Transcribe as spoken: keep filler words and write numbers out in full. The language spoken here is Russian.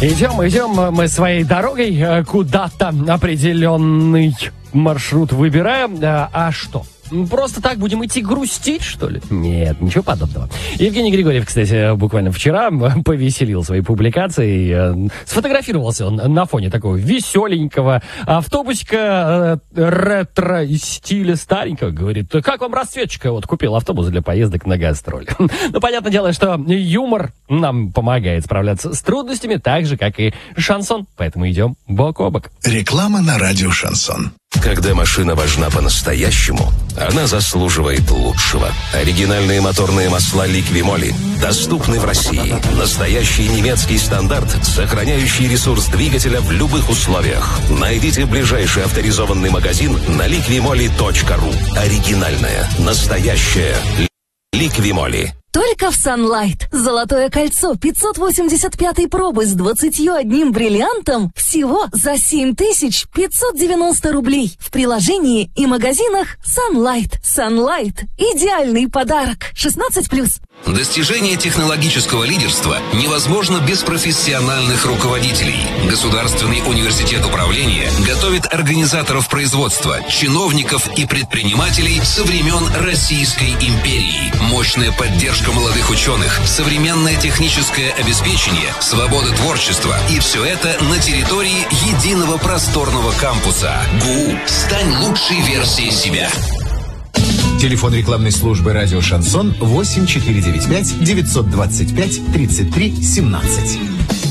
Идем, идем мы своей дорогой, куда-то определенный маршрут выбираем. А что? Просто так будем идти грустить, что ли? Нет, ничего подобного. Евгений Григорьев, кстати, буквально вчера повеселил своей публикацией. Сфотографировался он на фоне такого веселенького автобусика ретро-стиля старенького. Говорит, как вам расцветочка? Вот купил автобус для поездок на гастроли. Ну, понятное дело, что юмор нам помогает справляться с трудностями, так же, как и шансон. Поэтому идем бок о бок. Реклама на радио «Шансон». Когда машина важна по-настоящему, она заслуживает лучшего. Оригинальные моторные масла Ликвимоли доступны в России. Настоящий немецкий стандарт, сохраняющий ресурс двигателя в любых условиях. Найдите ближайший авторизованный магазин на ликвимоли точка ру. Оригинальная, настоящая Ликвимоли. Только в Sunlight. Золотое кольцо пятьсот восемьдесят пятой пробы с двадцатью одним бриллиантом всего за семь тысяч пятьсот девяносто рублей. В приложении и магазинах Sunlight. Sunlight. Идеальный подарок. шестнадцать плюс. Достижение технологического лидерства невозможно без профессиональных руководителей. Государственный университет управления готовит организаторов производства, чиновников и предпринимателей со времен Российской империи. Мощная поддержка молодых ученых, современное техническое обеспечение, свобода творчества. И все это на территории единого просторного кампуса. ГУ. Стань лучшей версией себя. Телефон рекламной службы «Радио Шансон» восемь четыре девять пять девятьсот двадцать пять тридцать три семнадцать.